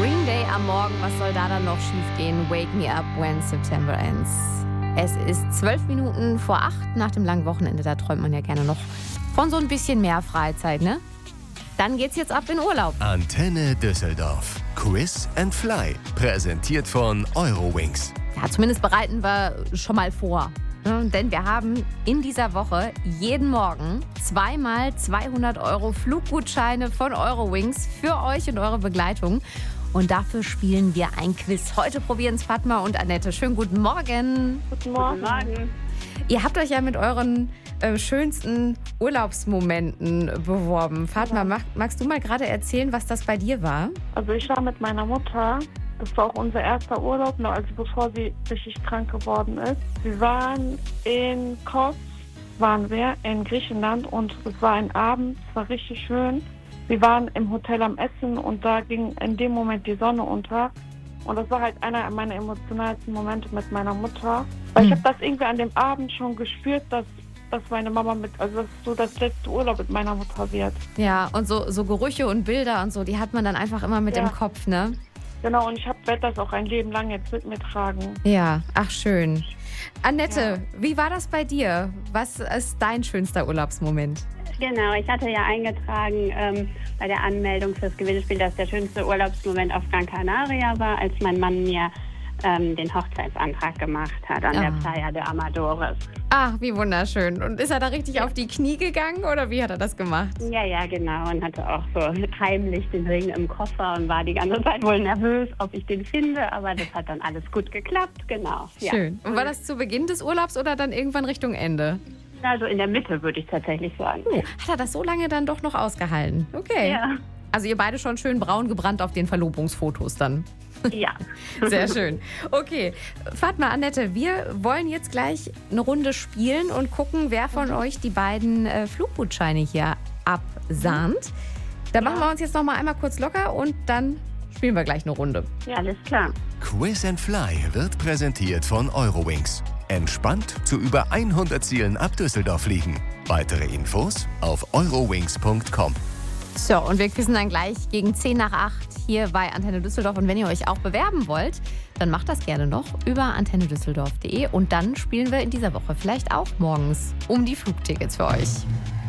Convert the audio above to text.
Green Day am Morgen, was soll da dann noch schief gehen? Wake me up when September ends. Es ist 12 Minuten vor 8 nach dem langen Wochenende. Da träumt man ja gerne noch von so ein bisschen mehr Freizeit, ne? Dann geht's jetzt ab in Urlaub. Antenne Düsseldorf. Quiz and Fly. Präsentiert von Eurowings. Ja, zumindest bereiten wir schon mal vor. Ja, denn wir haben in dieser Woche jeden Morgen 2x 200 € Fluggutscheine von Eurowings für euch und eure Begleitung. Und dafür spielen wir ein Quiz. Heute probieren es Fatma und Annette. Schönen guten Morgen. Guten Morgen. Guten Morgen. Ihr habt euch ja mit euren schönsten Urlaubsmomenten beworben. Fatma, magst du mal gerade erzählen, was das bei dir war? Also ich war mit meiner Mutter. Das war auch unser erster Urlaub, also bevor sie richtig krank geworden ist. Wir waren in Kos, in Griechenland, und es war ein Abend, es war richtig schön. Wir waren im Hotel am Essen und da ging in dem Moment die Sonne unter. Und das war halt einer meiner emotionalsten Momente mit meiner Mutter. Weil ich habe das irgendwie an dem Abend schon gespürt, dass meine Mama dass es so das letzte Urlaub mit meiner Mutter wird. Ja, und so Gerüche und Bilder und so, die hat man dann einfach immer mit im Kopf, ne? Genau, und ich werde das auch ein Leben lang jetzt mit mir tragen. Ja, ach schön. Annette, wie war das bei dir? Was ist dein schönster Urlaubsmoment? Genau, ich hatte ja eingetragen bei der Anmeldung fürs Gewinnspiel, dass der schönste Urlaubsmoment auf Gran Canaria war, als mein Mann mir den Hochzeitsantrag gemacht hat an der Playa de Amadores. Ach, wie wunderschön. Und ist er da richtig auf die Knie gegangen oder wie hat er das gemacht? Ja, genau. Und hatte auch so heimlich den Ring im Koffer und war die ganze Zeit wohl nervös, ob ich den finde. Aber das hat dann alles gut geklappt, genau. Schön. Ja. Und war das zu Beginn des Urlaubs oder dann irgendwann Richtung Ende? Also in der Mitte, würde ich tatsächlich sagen. Oh, hat er das so lange dann doch noch ausgehalten? Okay. Ja. Also ihr beide schon schön braun gebrannt auf den Verlobungsfotos dann. Ja. Sehr schön. Okay, Fatma, Annette, wir wollen jetzt gleich eine Runde spielen und gucken, wer von euch die beiden Fluggutscheine hier absahnt. Da machen wir uns jetzt noch mal einmal kurz locker und dann spielen wir gleich eine Runde. Ja, alles klar. Quiz and Fly wird präsentiert von Eurowings. Entspannt zu über 100 Zielen ab Düsseldorf fliegen. Weitere Infos auf eurowings.com. So, und wir quizzen dann gleich gegen 10 nach 8 hier bei Antenne Düsseldorf. Und wenn ihr euch auch bewerben wollt, dann macht das gerne noch über antennedüsseldorf.de. Und dann spielen wir in dieser Woche vielleicht auch morgens um die Flugtickets für euch.